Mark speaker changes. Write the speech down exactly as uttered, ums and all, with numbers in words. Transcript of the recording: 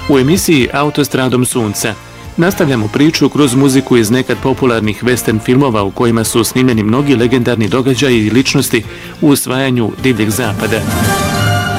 Speaker 1: U emisiji Autostradom sunca nastavljamo priču kroz muziku iz nekad popularnih western filmova u kojima su snimljeni mnogi legendarni događaji i ličnosti u usvajanju divljeg zapada.